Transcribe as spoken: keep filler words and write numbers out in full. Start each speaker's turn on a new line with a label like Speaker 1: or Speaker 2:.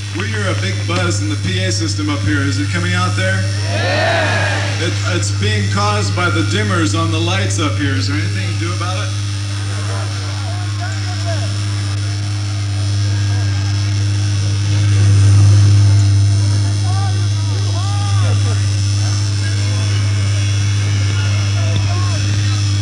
Speaker 1: We hear a big buzz in the P A system up here. Is it coming out there? Yeah! It, it's being caused by the dimmers on the lights up here. Is there anything you can do about it?